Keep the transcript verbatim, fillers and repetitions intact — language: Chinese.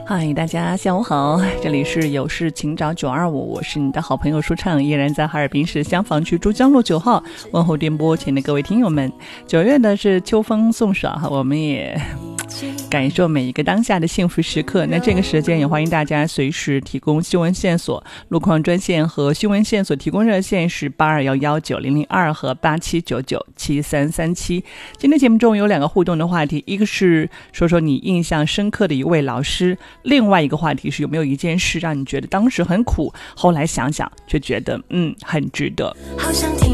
嗨，大家下午好，这里是有事请找九二五，我是你的好朋友舒畅，依然在哈尔滨市香坊区珠江路九号，问候电波前的各位听友们。九月的是秋风送爽，我们也感受每一个当下的幸福时刻。那这个时间也欢迎大家随时提供新闻线索，路况专线和新闻线索提供热线是八二一一九零零二和八七九九七三三七。今天节目中有两个互动的话题，一个是说说你印象深刻的一位老师，另外一个话题是有没有一件事让你觉得当时很苦，后来想想却觉得嗯很值得。 好想听